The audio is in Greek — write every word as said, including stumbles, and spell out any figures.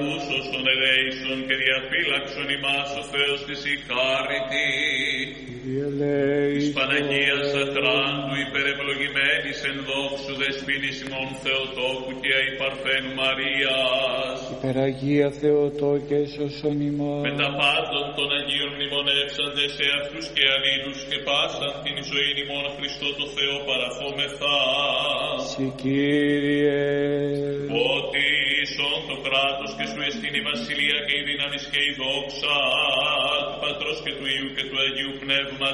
Όσων ελέησον και διαφύλαξον ημάς ο Θεός της η χάρητη. Της Παναγίας Ατράντου υπερευλογημένης εν δόξου δεσποίνης ημών Θεοτόκου και αι Παρθένου Μαρίας. Υπεραγία Θεοτόκε σώσον ημάς. Με τα πάντων των Αγίων μνημονεύσαντε σε αυτούς και αλλήλους και πάσαν την ζωή ημών Χριστό το Θεό παραθόμεθα. Συ Κύριε. Ότι ίσον το κράτος και σου εστίν η βασιλεία και η δύναμις και η δόξα του Πατρός και του Υιού και του Αγίου Πνεύματος.